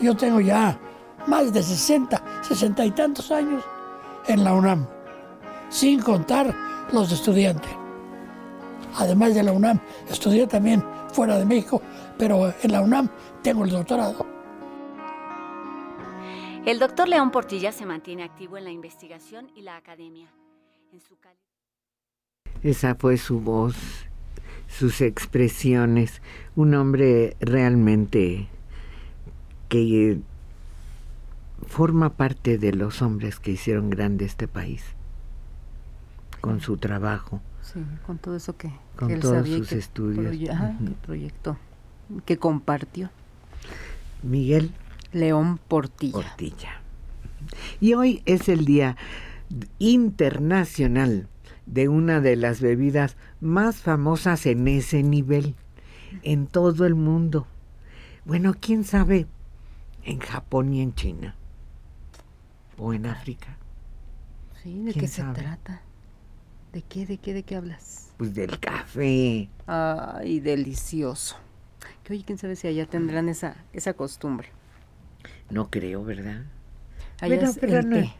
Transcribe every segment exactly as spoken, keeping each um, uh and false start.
Yo tengo ya más de sesenta, sesenta y tantos años en la UNAM, sin contar los estudiantes. Además de la UNAM, estudié también fuera de México, pero en la UNAM tengo el doctorado. El doctor León Portilla se mantiene activo en la investigación y la academia. En su cal... Esa fue su voz, sus expresiones, un hombre realmente que forma parte de los hombres que hicieron grande este país, con su trabajo. Sí, con todo eso que, con que él todos sabía sus que estudios. Proye- ajá, Uh-huh. que proyectó, que compartió. Miguel León Portilla. Portilla. Y hoy es el Día Internacional de una de las bebidas más famosas en ese nivel, en todo el mundo. Bueno, quién sabe en Japón y en China, o en África. Sí, ¿de qué se trata? ¿De qué, de qué, de qué hablas? Pues del café. Ay, delicioso. Que oye, quién sabe si allá tendrán esa, esa costumbre. No creo, ¿verdad? Allá pero, es pero, el no. té.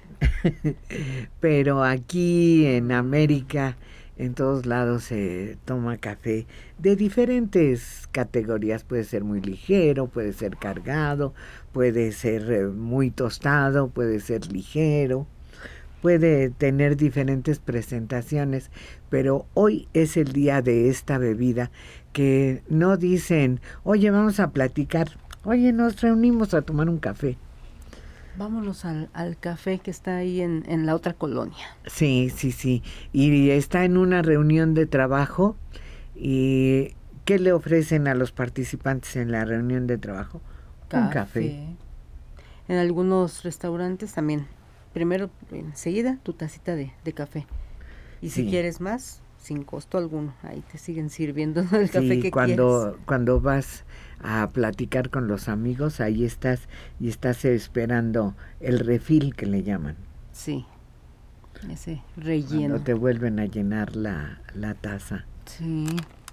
Pero aquí en América, en todos lados se toma café de diferentes categorías. Puede ser muy ligero, puede ser cargado, puede ser eh, muy tostado, puede ser ligero, puede tener diferentes presentaciones, pero hoy es el día de esta bebida que no dicen, oye, vamos a platicar, oye, nos reunimos a tomar un café. Vámonos al, al café que está ahí en, en la otra colonia. Sí, sí, sí. Y está en una reunión de trabajo. ¿Y qué le ofrecen a los participantes en la reunión de trabajo? Café. Un café. En algunos restaurantes también. Primero, enseguida, tu tacita de, de café. Y si Sí. quieres más, sin costo alguno. Ahí te siguen sirviendo el Sí, café que cuando, quieres. cuando vas a platicar con los amigos, ahí estás y estás esperando el refil que le llaman. Sí, ese relleno. Cuando te vuelven a llenar la, la taza. Sí.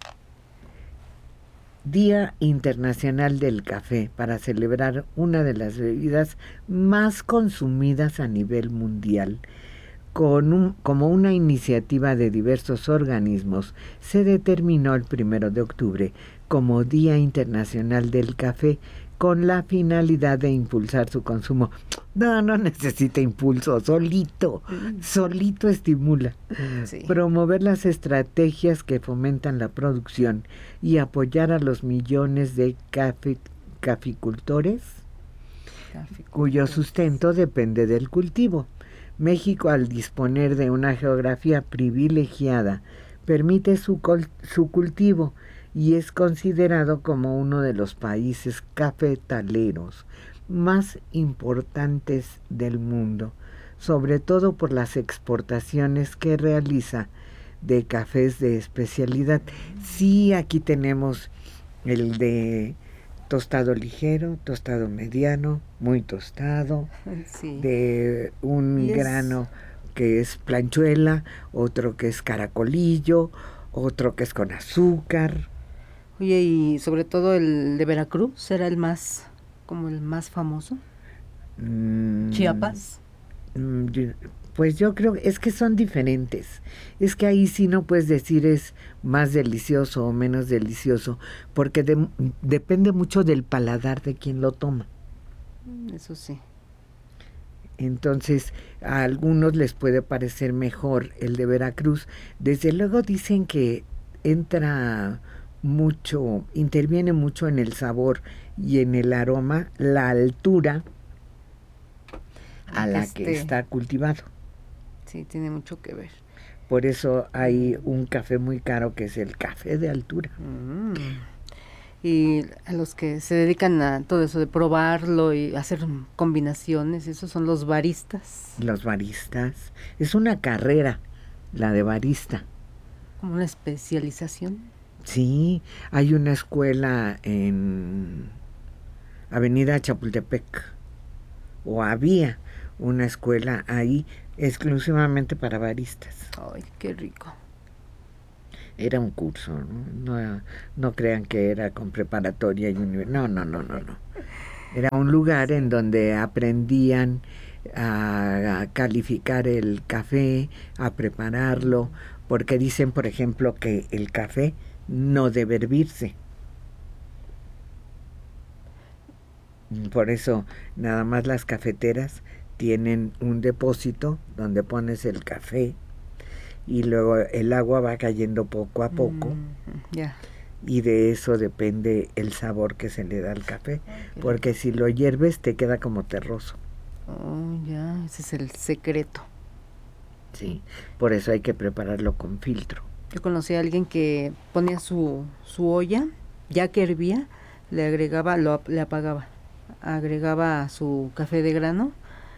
Día Internacional del Café, para celebrar una de las bebidas más consumidas a nivel mundial. Con un, como una iniciativa de diversos organismos, se determinó el primero de octubre como Día Internacional del Café, con la finalidad de impulsar su consumo. No, no necesita impulso, solito, solito estimula. Sí. Promover las estrategias que fomentan la producción y apoyar a los millones de cafe, caficultores, caficultores cuyo sustento depende del cultivo. México, al disponer de una geografía privilegiada, permite su, su cultivo y es considerado como uno de los países cafetaleros más importantes del mundo, sobre todo por las exportaciones que realiza de cafés de especialidad. Sí, aquí tenemos el de tostado ligero, tostado mediano, muy tostado, sí. De un es... grano que es planchuela, otro que es caracolillo, otro que es con azúcar. Oye, y sobre todo el de Veracruz, ¿será el más, como el más famoso? Mm, ¿Chiapas? Mm, yo, pues yo creo, es que son diferentes. Es que ahí sí no puedes decir es más delicioso o menos delicioso, porque de, depende mucho del paladar de quien lo toma. Eso sí. Entonces, a algunos les puede parecer mejor el de Veracruz. Desde luego dicen que entra mucho, interviene mucho en el sabor y en el aroma la altura a la este... que está cultivado. Sí, tiene mucho que ver. Por eso hay un café muy caro que es el café de altura. Mm. Y a los que se dedican a todo eso de probarlo y hacer combinaciones, esos son los baristas. Los baristas. Es una carrera, la de barista. ¿Como una especialización? Sí, hay una escuela en Avenida Chapultepec, o había una escuela ahí exclusivamente para baristas. Ay, qué rico. Era un curso, ¿no? No, no crean que era con preparatoria y universidad. No, no, no, no, no. Era un lugar en donde aprendían a, a calificar el café, a prepararlo, porque dicen, por ejemplo, que el café no debe hervirse. Por eso nada más las cafeteras tienen un depósito donde pones el café y luego el agua va cayendo poco a poco. Mm, ya. Y de eso depende el sabor que se le da al café, okay. Porque si lo hierves te queda como terroso. Oh, ya, ese es el secreto. Sí, por eso hay que prepararlo con filtro. Yo conocí a alguien que ponía su, su olla, ya que hervía, le agregaba, lo, le apagaba, agregaba su café de grano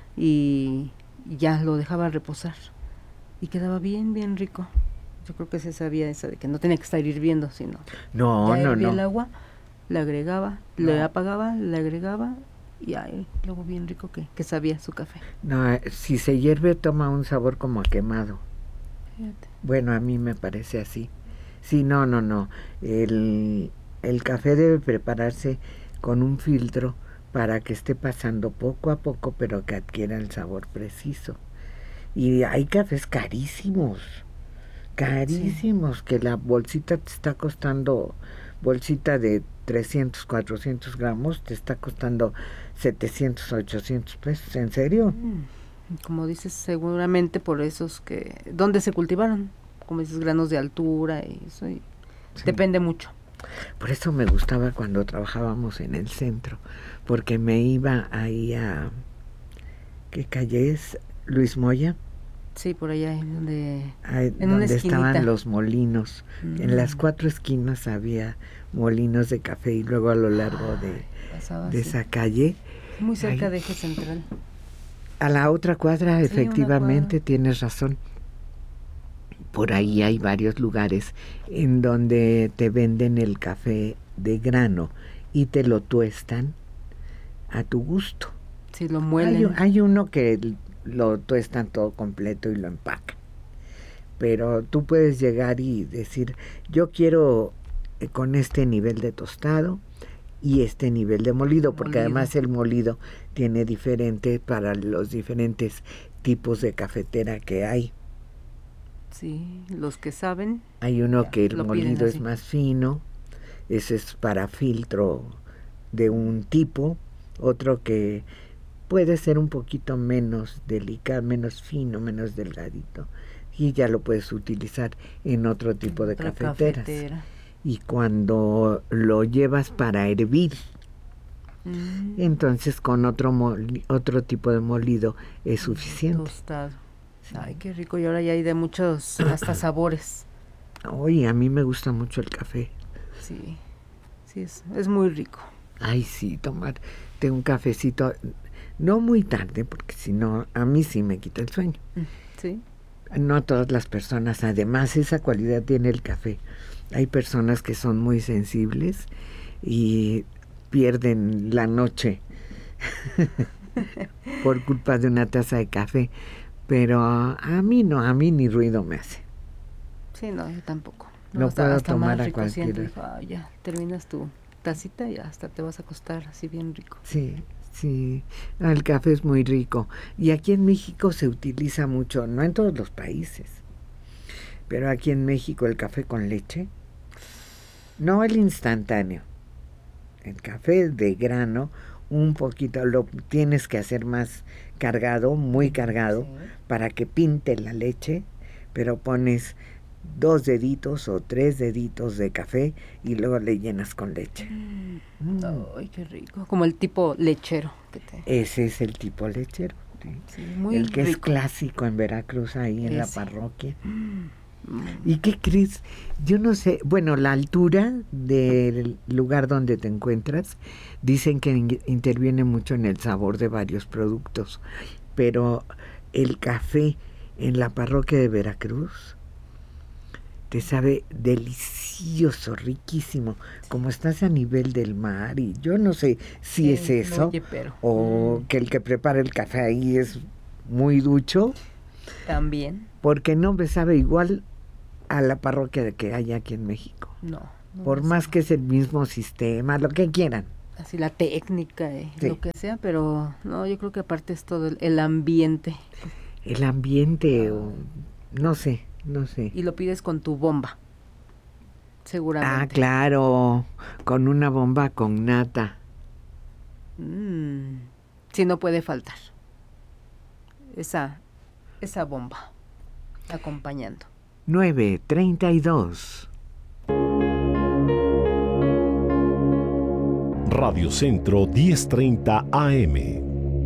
y ya lo dejaba reposar. Y quedaba bien, bien rico. Yo creo que se sabía esa de que no tenía que estar hirviendo, sino no, ya no, hervía no. el agua, le agregaba, no. le apagaba, le agregaba y ay, luego bien rico que, que sabía su café. No, si se hierve toma un sabor como a quemado. Fíjate. Bueno, a mí me parece así. Sí, no, no, no. El, el café debe prepararse con un filtro para que esté pasando poco a poco, pero que adquiera el sabor preciso. Y hay cafés carísimos. Carísimos, sí. Que la bolsita te está costando, bolsita de trescientos, cuatrocientos gramos, te está costando setecientos, ochocientos pesos, ¿en serio? Mm, como dices, seguramente por esos que, ¿dónde se cultivaron? Como dices, granos de altura y eso, y sí. Depende mucho. Por eso me gustaba cuando trabajábamos en el centro, porque me iba ahí a, ¿qué calle es? Luis Moya. Sí, por allá donde, Ay, en donde estaban los molinos. Mm. En las cuatro esquinas había molinos de café y luego a lo largo de, Pasaba, de sí. esa calle. Muy cerca ay, de Eje Central. A la otra cuadra, sí, efectivamente, cuadra. Tienes razón. Por ahí hay varios lugares en donde te venden el café de grano y te lo tuestan a tu gusto. Sí, lo muelen. Hay, hay uno que lo tuestan todo completo y lo empacan. Pero tú puedes llegar y decir, yo quiero eh, con este nivel de tostado y este nivel de molido, porque molido. Además el molido tiene diferente para los diferentes tipos de cafetera que hay. Sí, los que saben. Hay uno ya, que el molido es más fino, ese es para filtro de un tipo, otro que puede ser un poquito menos delicado, menos fino, menos delgadito, y ya lo puedes utilizar en otro tipo de Otra cafeteras. Cafetera. Y cuando lo llevas para hervir, mm. entonces con otro moli, otro tipo de molido es suficiente. Tostado. Sí. Ay, qué rico. Y ahora ya hay de muchos hasta sabores. Oye, a mí me gusta mucho el café. Sí, sí, es, es muy rico. Ay, sí, tomarte un cafecito, no muy tarde, porque si no, a mí sí me quita el sueño. Sí. No a todas las personas, además esa cualidad tiene el café. Hay personas que son muy sensibles y pierden la noche por culpa de una taza de café, pero a mí no, a mí ni ruido me hace. Sí, no, yo tampoco. No, no hasta, puedo hasta tomar más a cualquiera. Dijo, ah, ya, terminas tu tacita y hasta te vas a acostar así bien rico. Sí, sí, el café es muy rico. Y aquí en México se utiliza mucho, no en todos los países, pero aquí en México el café con leche, no el instantáneo, el café de grano, un poquito, lo tienes que hacer más cargado, muy cargado, sí. Para que pinte la leche, pero pones dos deditos o tres deditos de café y luego le llenas con leche. Mm. Mm. Ay, qué rico. Como el tipo lechero. Que te... Ese es el tipo lechero. ¿Sí? Sí, muy el que rico. Es clásico en Veracruz, ahí en Ese. La parroquia. Mm. ¿Y qué crees? Yo no sé, bueno, la altura del lugar donde te encuentras, dicen que in- interviene mucho en el sabor de varios productos, pero el café en la parroquia de Veracruz te sabe delicioso, riquísimo, como estás a nivel del mar, y yo no sé si sí, es eso, oye, pero, o mm. que el que prepara el café ahí es muy ducho. También. Porque no me sabe igual a la parroquia que hay aquí en México. No. no Por más sabe. Que es el mismo sistema, lo que quieran. así la técnica y Sí. lo que sea, pero no, yo creo que aparte es todo el, el ambiente. El ambiente, o, no sé, no sé. Y lo pides con tu bomba, seguramente. Ah, claro, con una bomba con nata. Mm, sí, no puede faltar esa, esa bomba acompañando. nueve treinta y dos. Radio Centro diez treinta A M.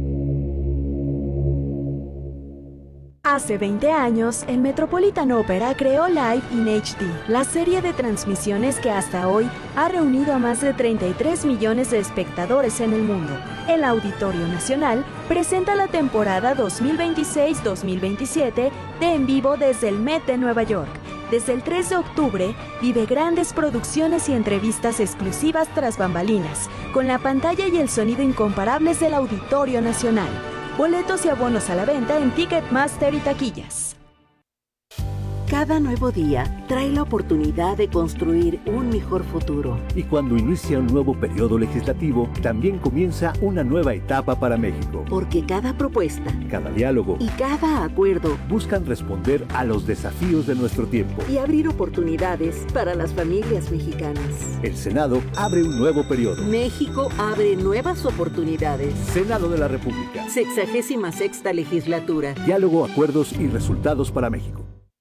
Hace veinte años, el Metropolitan Opera creó Live in H D, la serie de transmisiones que hasta hoy ha reunido a más de treinta y tres millones de espectadores en el mundo. El Auditorio Nacional presenta la temporada dos mil veintiséis dos mil veintisiete de En Vivo desde el Met de Nueva York. Desde el tres de octubre, vive grandes producciones y entrevistas exclusivas tras bambalinas, con la pantalla y el sonido incomparables del Auditorio Nacional. Boletos y abonos a la venta en Ticketmaster y taquillas. Cada nuevo día trae la oportunidad de construir un mejor futuro. Y cuando inicia un nuevo periodo legislativo, también comienza una nueva etapa para México. Porque cada propuesta, cada diálogo y cada acuerdo buscan responder a los desafíos de nuestro tiempo y abrir oportunidades para las familias mexicanas. El Senado abre un nuevo periodo. México abre nuevas oportunidades. Senado de la República. Sexagésima sexta legislatura. Diálogo, acuerdos y resultados para México.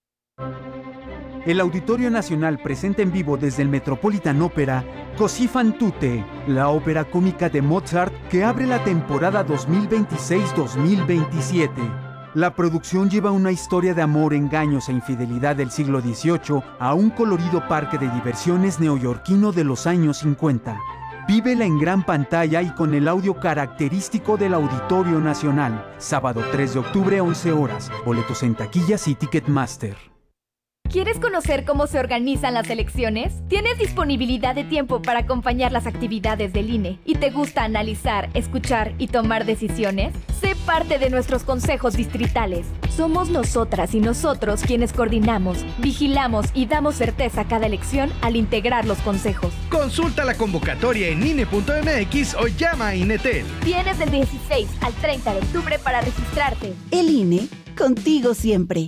El Auditorio Nacional presenta en vivo desde el Metropolitan Opera Così fan tutte, la ópera cómica de Mozart que abre la temporada dos mil veintiséis dos mil veintisiete. La producción lleva una historia de amor, engaños e infidelidad del siglo dieciocho a un colorido parque de diversiones neoyorquino de los años cincuenta. Vívela en gran pantalla y con el audio característico del Auditorio Nacional. Sábado tres de octubre, once horas. Boletos en taquillas y Ticketmaster. ¿Quieres conocer cómo se organizan las elecciones? ¿Tienes disponibilidad de tiempo para acompañar las actividades del I N E y te gusta analizar, escuchar y tomar decisiones? Sé parte de nuestros consejos distritales. Somos nosotras y nosotros quienes coordinamos, vigilamos y damos certeza a cada elección al integrar los consejos. Consulta la convocatoria en I N E punto M X o llama a INETEL. Tienes del dieciséis al treinta de octubre para registrarte. El I N E, contigo siempre.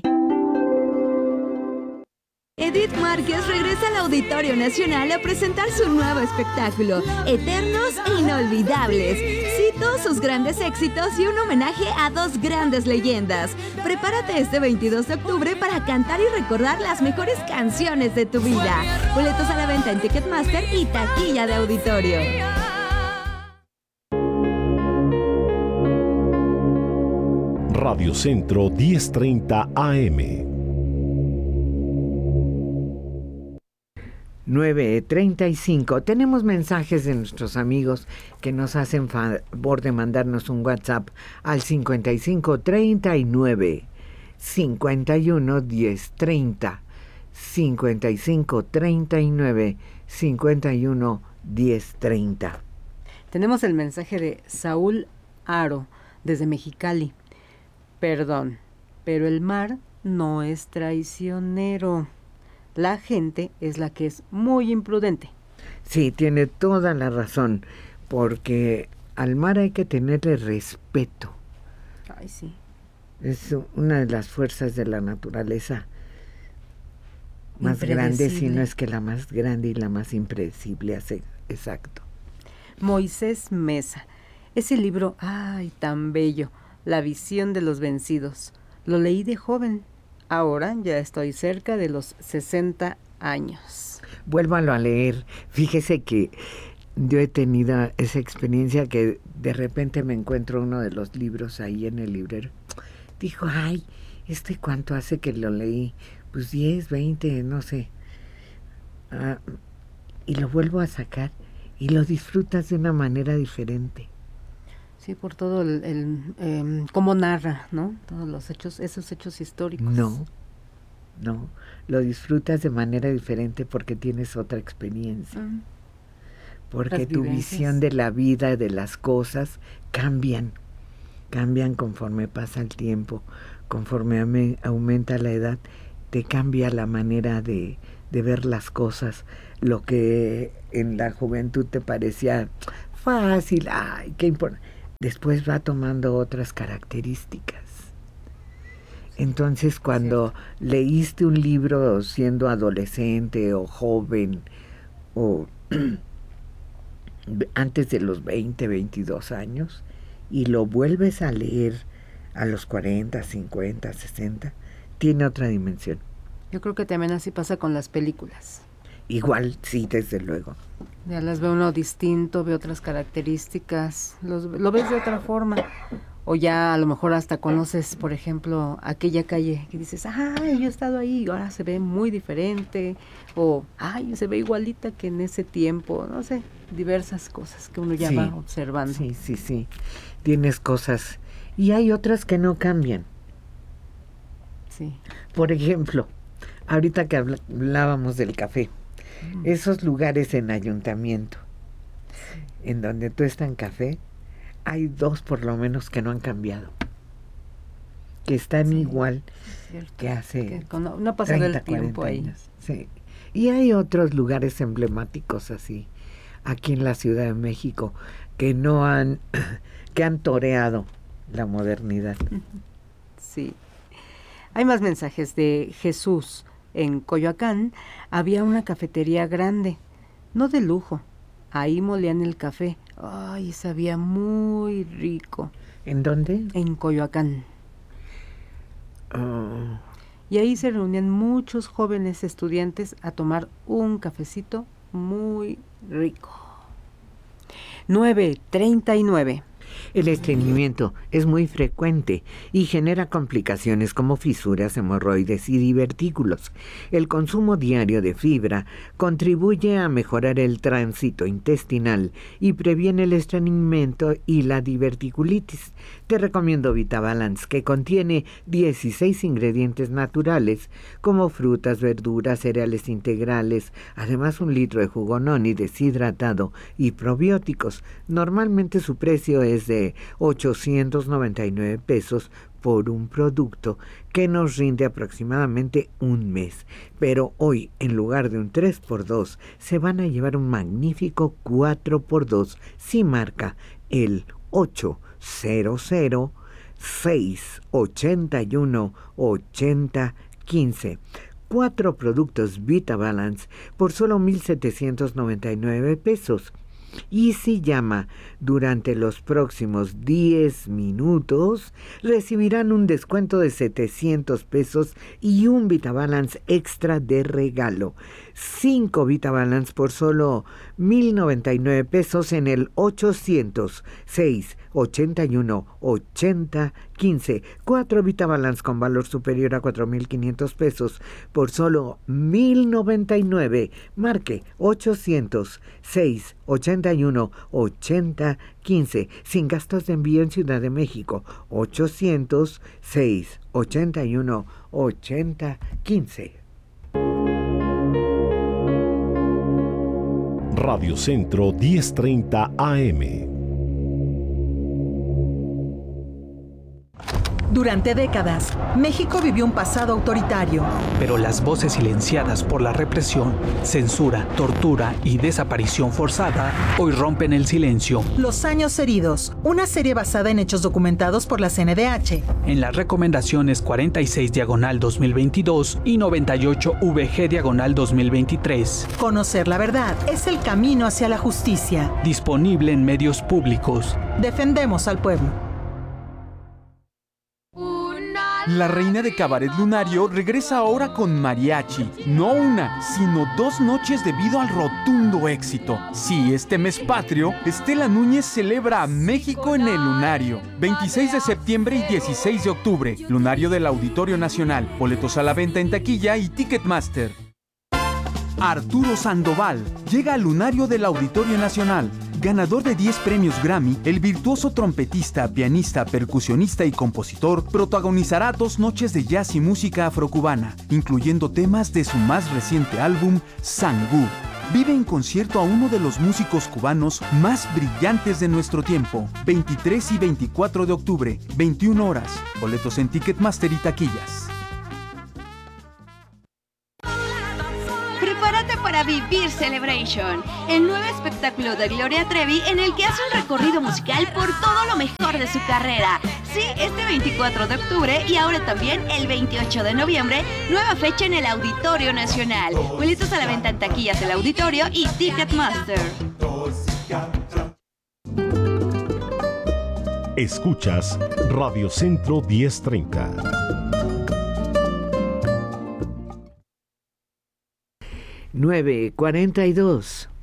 Edith Márquez regresa al Auditorio Nacional a presentar su nuevo espectáculo, Eternos e Inolvidables. Cito sus grandes éxitos y un homenaje a dos grandes leyendas. Prepárate este veintidós de octubre para cantar y recordar las mejores canciones de tu vida. Boletos a la venta en Ticketmaster y taquilla de auditorio. Radio Centro diez treinta A M. nueve treinta y cinco. Tenemos mensajes de nuestros amigos que nos hacen favor de mandarnos un WhatsApp al cincuenta y cinco treinta y nueve cincuenta y uno diez treinta. cincuenta y cinco treinta y nueve cincuenta y uno diez treinta. Tenemos el mensaje de Saúl Aro desde Mexicali. Perdón, pero el mar no es traicionero. La gente es la que es muy imprudente. Sí, tiene toda la razón, porque al mar hay que tenerle respeto. Ay, sí. Es una de las fuerzas de la naturaleza más grande, si no es que la más grande y la más impredecible. Exacto. Moisés Mesa. Ese libro, ay, tan bello, La visión de los vencidos. Lo leí de joven. Ahora ya estoy cerca de los sesenta años. Vuélvalo a leer. Fíjese que yo he tenido esa experiencia que de repente me encuentro uno de los libros ahí en el librero. Dijo, ay, ¿este cuánto hace que lo leí? Pues diez, veinte, no sé. Ah, y lo vuelvo a sacar y lo disfrutas de una manera diferente. Sí, por todo el, el eh, cómo narra, ¿no? Todos los hechos, esos hechos históricos. No, no, lo disfrutas de manera diferente porque tienes otra experiencia. Mm. Porque tu visión de la vida, de las cosas, cambian, cambian conforme pasa el tiempo, conforme ame, aumenta la edad, te cambia la manera de, de ver las cosas. Lo que en la juventud te parecía fácil, ay, qué importante. Después va tomando otras características. Entonces, cuando sí. leíste un libro siendo adolescente o joven o antes de los veinte, veintidós años y lo vuelves a leer a los cuarenta, cincuenta, sesenta, tiene otra dimensión. Yo creo que también así pasa con las películas. Igual, sí, desde luego. Ya las ve uno distinto, ve otras características, los, lo ves de otra forma. O ya a lo mejor hasta conoces, por ejemplo, aquella calle que dices, ay, yo he estado ahí y ahora se ve muy diferente. O, ay, se ve igualita que en ese tiempo. No sé, diversas cosas que uno ya sí, va observando. Sí, sí, sí. Tienes cosas. Y hay otras que no cambian. Sí. Por ejemplo, ahorita que hablábamos del café. Esos lugares en ayuntamiento, sí. en donde tú estás en café, hay dos por lo menos que no han cambiado, que están sí, igual que hace que no, no ha pasado treinta, el tiempo ahí. Años. Sí. Y hay otros lugares emblemáticos así, aquí en la Ciudad de México, que no han, que han toreado la modernidad. Sí. Hay más mensajes de Jesús. En Coyoacán había una cafetería grande, no de lujo. Ahí molían el café. Ay, sabía muy rico. ¿En dónde? En Coyoacán. Oh. Y ahí se reunían muchos jóvenes estudiantes a tomar un cafecito muy rico. nueve treinta y nueve. El estreñimiento es muy frecuente y genera complicaciones como fisuras, hemorroides y divertículos. El consumo diario de fibra contribuye a mejorar el tránsito intestinal y previene el estreñimiento y la diverticulitis. Te recomiendo VitaBalance, que contiene dieciséis ingredientes naturales como frutas, verduras, cereales integrales, además un litro de jugo noni deshidratado y probióticos. Normalmente su precio es de ochocientos noventa y nueve pesos por un producto que nos rinde aproximadamente un mes. Pero hoy, en lugar de un tres por dos, se van a llevar un magnífico cuatro por dos si marca el ocho cero cero, seis ocho uno, ocho cero uno cinco. Cuatro productos VitaBalance por solo mil setecientos noventa y nueve pesos. Y si llama durante los próximos diez minutos, recibirán un descuento de setecientos pesos y un VitaBalance extra de regalo. Cinco VitaBalance por solo mil noventa y nueve pesos en el ochocientos, seis ocho uno, ocho cero uno cinco. Cuatro VitaBalance con valor superior a cuatro mil quinientos pesos por solo mil noventa y nueve. Marque ochocientos, seis ocho uno, ocho cero uno cinco. Sin gastos de envío en Ciudad de México. ochocientos, seis ocho uno, ocho cero uno cinco. Radio Centro diez treinta A M. Durante décadas, México vivió un pasado autoritario. Pero las voces silenciadas por la represión, censura, tortura y desaparición forzada hoy rompen el silencio. Los años heridos, una serie basada en hechos documentados por la C N D H. En las recomendaciones cuarenta y seis diagonal dos mil veintidós y noventa y ocho V G diagonal dos mil veintitrés. Conocer la verdad es el camino hacia la justicia. Disponible en medios públicos. Defendemos al pueblo. La reina de Cabaret Lunario regresa ahora con mariachi. No una, sino dos noches debido al rotundo éxito. Sí, este mes patrio, Estela Núñez celebra a México en el Lunario. veintiséis de septiembre y dieciséis de octubre. Lunario del Auditorio Nacional. Boletos a la venta en taquilla y Ticketmaster. Arturo Sandoval llega al Lunario del Auditorio Nacional. Ganador de diez premios Grammy, el virtuoso trompetista, pianista, percusionista y compositor protagonizará dos noches de jazz y música afrocubana, incluyendo temas de su más reciente álbum, Sangú. Vive en concierto a uno de los músicos cubanos más brillantes de nuestro tiempo. veintitrés y veinticuatro de octubre, veintiuna horas. Boletos en Ticketmaster y taquillas. Prepárate para vivir Celebration, el nuevo espectáculo de Gloria Trevi en el que hace un recorrido musical por todo lo mejor de su carrera. Sí, este veinticuatro de octubre y ahora también el veintiocho de noviembre, nueva fecha en el Auditorio Nacional. Boletos a la venta en taquillas del auditorio y Ticketmaster. Escuchas Radio Centro diez treinta. nueve cuarenta y dos.